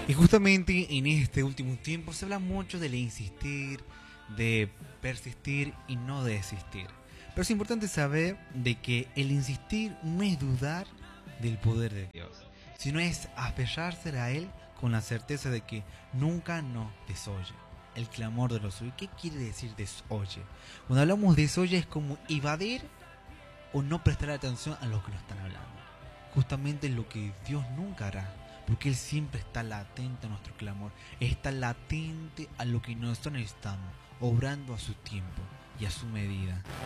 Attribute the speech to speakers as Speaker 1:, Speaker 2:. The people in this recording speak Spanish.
Speaker 1: Y justamente en este último tiempo se habla mucho del insistir, de persistir y no desistir. Pero es importante saber de que el insistir no es dudar del poder de Dios, sino es aferrarse a Él con la certeza de que nunca nos desoye. El clamor de los oyes. ¿Qué quiere decir desoye? Cuando hablamos de desoye es como evadir o no prestar atención a lo que nos están hablando. Justamente lo que Dios nunca hará, porque Él siempre está latente a nuestro clamor, está latente a lo que nosotros necesitamos, obrando a su tiempo y a su medida.